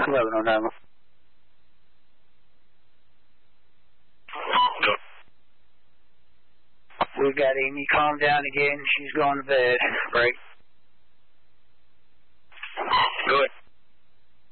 1109. We got Amy. Calm down again. She's going to bed. Break.